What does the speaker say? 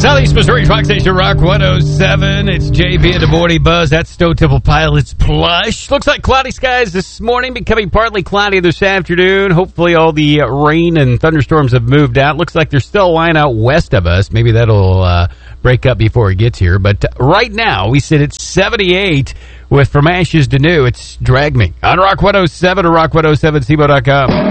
Southeast Missouri Fox Station Rock 107. It's JB and the Morning Buzz. That's Stone Temple Pilots Plush. Looks like cloudy skies this morning, becoming partly cloudy this afternoon. Hopefully all the rain and thunderstorms have moved out. Looks like there's still a line out west of us. Maybe that'll break up before it gets here. But right now, we sit at 78 with From Ashes to New. It's Drag Me on Rock 107 or Rock107CBO.com.